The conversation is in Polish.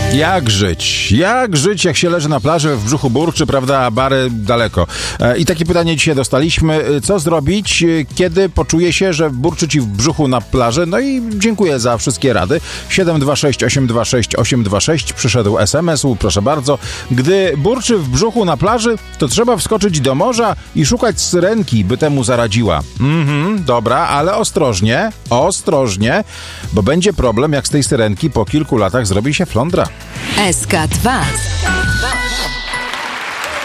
Jak żyć? Jak żyć, jak się leży na plaży, w brzuchu burczy, prawda, a bary daleko? I takie pytanie dzisiaj dostaliśmy. Co zrobić, kiedy poczuje się, że burczy ci w brzuchu na plaży? No i dziękuję za wszystkie rady. 726 826 826 przyszedł SMS-u, proszę bardzo. Gdy burczy w brzuchu na plaży, to trzeba wskoczyć do morza i szukać syrenki, by temu zaradziła. Dobra, ale ostrożnie, bo będzie problem, jak z tej syrenki po kilku latach zrobi się flądra. SK2